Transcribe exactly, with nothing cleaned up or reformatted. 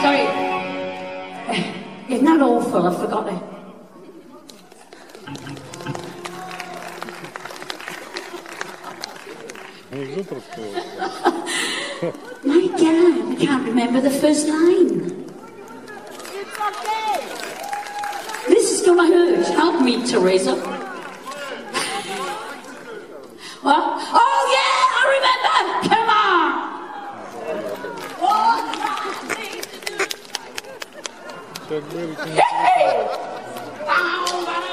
Sorry. Isn't that awful? I forgot it. My God, I can't remember the first line. It's okay. This is gonna hurt. Help me, Teresa. What? Oh yeah, I remember. Come on. Oh, hey.